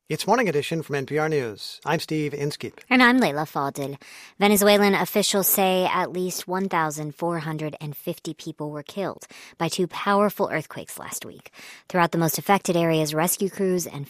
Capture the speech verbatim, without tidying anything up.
It's Morning Edition from N P R News. I'm Steve Inskeep. And I'm Leila Fadel. Venezuelan officials say at least one thousand four hundred fifty people were killed by two powerful earthquakes last week. Throughout the most affected areas, rescue crews and